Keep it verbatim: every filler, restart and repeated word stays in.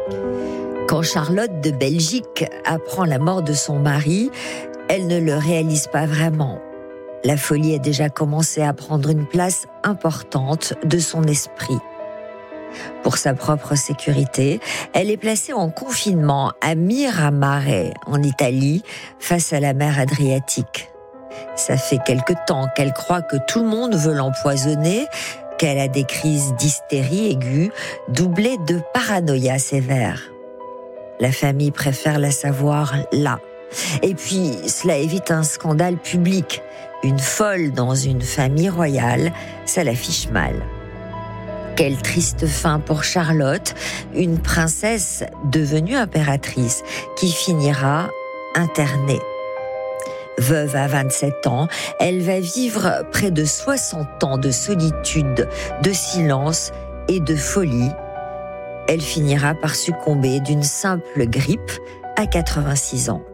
Quand Charlotte de Belgique apprend la mort de son mari, elle ne le réalise pas vraiment. La folie a déjà commencé à prendre une place importante de son esprit. Pour sa propre sécurité, elle est placée en confinement à Miramare, en Italie, face à la mer Adriatique. Ça fait quelque temps qu'elle croit que tout le monde veut l'empoisonner, qu'elle a des crises d'hystérie aiguë, doublées de paranoïa sévère. La famille préfère la savoir là. Et puis, cela évite un scandale public. Une folle dans une famille royale, ça l'affiche mal. Quelle triste fin pour Charlotte, une princesse devenue impératrice, qui finira internée. Veuve à vingt-sept ans, elle va vivre près de soixante ans de solitude, de silence et de folie. Elle finira par succomber d'une simple grippe à quatre-vingt-six ans.